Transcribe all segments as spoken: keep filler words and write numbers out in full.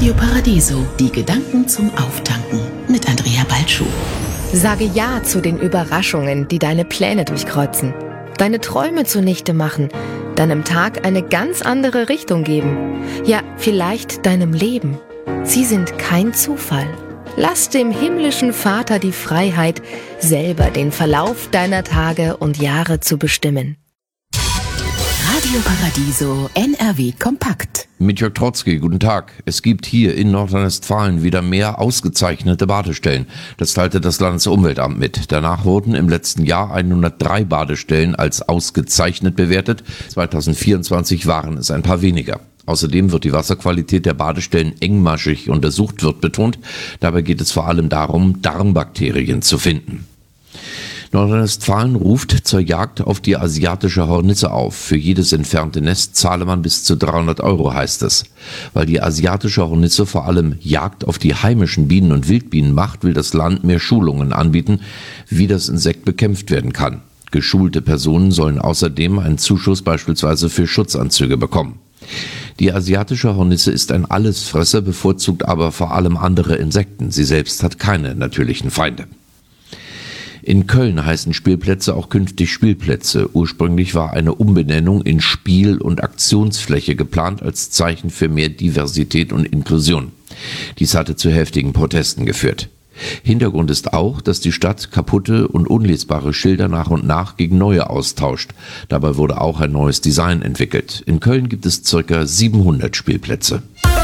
Radio Paradiso, die Gedanken zum Auftanken mit Andrea Balschuh. Sage Ja zu den Überraschungen, die deine Pläne durchkreuzen, deine Träume zunichte machen, deinem Tag eine ganz andere Richtung geben. Ja, vielleicht deinem Leben. Sie sind kein Zufall. Lass dem himmlischen Vater die Freiheit, selber den Verlauf deiner Tage und Jahre zu bestimmen. Radio Paradiso N R W Kompakt. Mit Jörg Trotzki, guten Tag. Es gibt hier in Nordrhein-Westfalen wieder mehr ausgezeichnete Badestellen. Das teilte das Landesumweltamt mit. Danach wurden im letzten Jahr hundertdrei Badestellen als ausgezeichnet bewertet. zwanzig vierundzwanzig waren es ein paar weniger. Außerdem wird die Wasserqualität der Badestellen engmaschig untersucht, wird betont. Dabei geht es vor allem darum, Darmbakterien zu finden. Nordrhein-Westfalen ruft zur Jagd auf die asiatische Hornisse auf. Für jedes entfernte Nest zahle man bis zu dreihundert Euro, heißt es. Weil die asiatische Hornisse vor allem Jagd auf die heimischen Bienen und Wildbienen macht, will das Land mehr Schulungen anbieten, wie das Insekt bekämpft werden kann. Geschulte Personen sollen außerdem einen Zuschuss beispielsweise für Schutzanzüge bekommen. Die asiatische Hornisse ist ein Allesfresser, bevorzugt aber vor allem andere Insekten. Sie selbst hat keine natürlichen Feinde. In Köln heißen Spielplätze auch künftig Spielplätze. Ursprünglich war eine Umbenennung in Spiel- und Aktionsfläche geplant als Zeichen für mehr Diversität und Inklusion. Dies hatte zu heftigen Protesten geführt. Hintergrund ist auch, dass die Stadt kaputte und unlesbare Schilder nach und nach gegen neue austauscht. Dabei wurde auch ein neues Design entwickelt. In Köln gibt es ca. siebenhundert Spielplätze.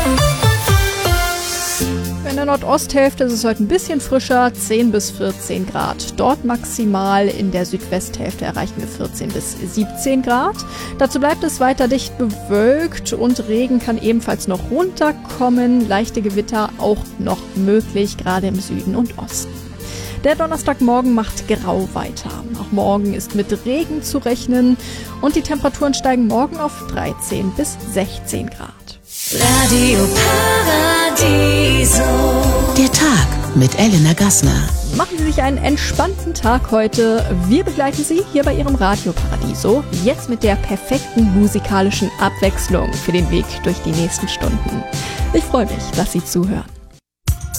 In der Nordosthälfte ist es heute ein bisschen frischer, zehn bis vierzehn Grad. Dort maximal, in der Südwesthälfte erreichen wir vierzehn bis siebzehn Grad. Dazu bleibt es weiter dicht bewölkt und Regen kann ebenfalls noch runterkommen. Leichte Gewitter auch noch möglich, gerade im Süden und Osten. Der Donnerstagmorgen macht grau weiter. Auch morgen ist mit Regen zu rechnen und die Temperaturen steigen morgen auf dreizehn bis sechzehn Grad. Radio Paradiso. Der Tag mit Elena Gassner. Machen Sie sich einen entspannten Tag heute. Wir begleiten Sie hier bei Ihrem Radio Paradiso. Jetzt mit der perfekten musikalischen Abwechslung für den Weg durch die nächsten Stunden. Ich freue mich, dass Sie zuhören.